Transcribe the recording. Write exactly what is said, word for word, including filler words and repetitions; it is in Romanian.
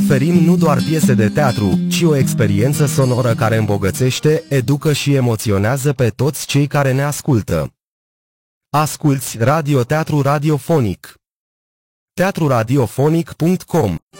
oferim nu doar piese de teatru, ci o experiență sonoră care îmbogățește, educă și emoționează pe toți cei care ne ascultă. Asculți radioteatru radiofonic. teatru radiofonic punct com